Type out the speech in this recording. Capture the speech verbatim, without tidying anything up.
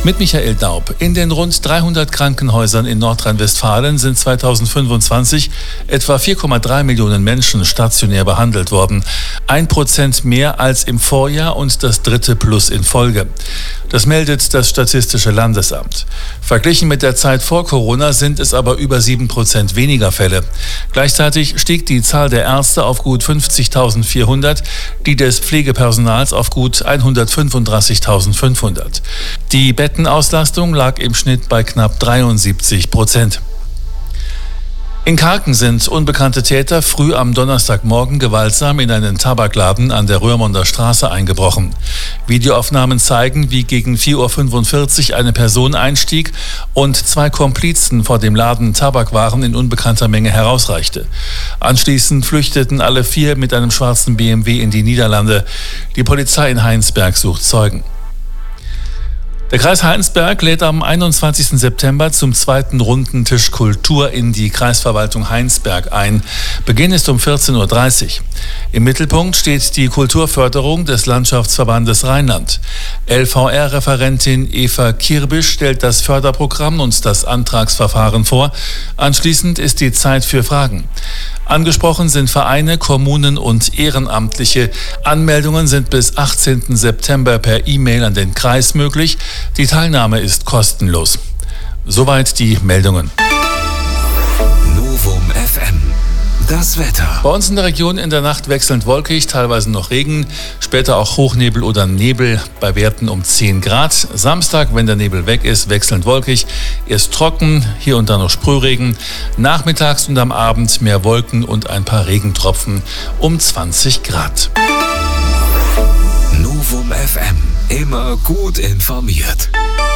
Mit Michael Daub. In den rund dreihundert Krankenhäusern in Nordrhein-Westfalen sind zweitausendfünfundzwanzig etwa vier Komma drei Millionen Menschen stationär behandelt worden. Ein Prozent mehr als im Vorjahr und das dritte Plus in Folge. Das meldet das Statistische Landesamt. Verglichen mit der Zeit vor Corona sind es aber über sieben Prozent weniger Fälle. Gleichzeitig stieg die Zahl der Ärzte auf gut fünfzigtausendvierhundert, die des Pflegepersonals auf gut hundertfünfunddreißigtausendfünfhundert. Die Bettenauslastung lag im Schnitt bei knapp dreiundsiebzig Prozent. In Karken sind unbekannte Täter früh am Donnerstagmorgen gewaltsam in einen Tabakladen an der Röhrmonder Straße eingebrochen. Videoaufnahmen zeigen, wie gegen vier Uhr fünfundvierzig eine Person einstieg und zwei Komplizen vor dem Laden Tabakwaren in unbekannter Menge herausreichte. Anschließend flüchteten alle vier mit einem schwarzen B M W in die Niederlande. Die Polizei in Heinsberg sucht Zeugen. Der Kreis Heinsberg lädt am einundzwanzigsten September zum zweiten Rundentisch Kultur in die Kreisverwaltung Heinsberg ein. Beginn ist um vierzehn Uhr dreißig. Im Mittelpunkt steht die Kulturförderung des Landschaftsverbandes Rheinland. L V R-Referentin Eva Kirbisch stellt das Förderprogramm und das Antragsverfahren vor. Anschließend ist die Zeit für Fragen. Angesprochen sind Vereine, Kommunen und Ehrenamtliche. Anmeldungen sind bis achtzehnten September per E-Mail an den Kreis möglich. Die Teilnahme ist kostenlos. Soweit die Meldungen. Novum F M. Das Wetter. Bei uns in der Region in der Nacht wechselnd wolkig, teilweise noch Regen, später auch Hochnebel oder Nebel bei Werten um zehn Grad. Samstag, wenn der Nebel weg ist, wechselnd wolkig, erst trocken, hier und da noch Sprühregen. Nachmittags und am Abend mehr Wolken und ein paar Regentropfen um zwanzig Grad. Novum F M. Immer gut informiert.